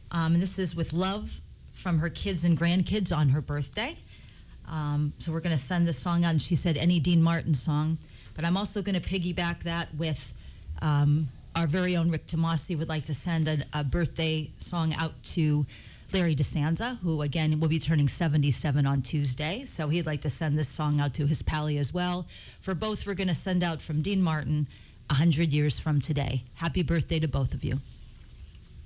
And this is with love from her kids and grandkids on her birthday. So we're going to send this song on. She said any Dean Martin song. But I'm also going to piggyback that with our very own Rick Tomasi would like to send a birthday song out to Larry DeSanza, who, again, will be turning 77 on Tuesday. So he'd like to send this song out to his pally as well. For both, we're going to send out from Dean Martin, 100 years from today. Happy birthday to both of you.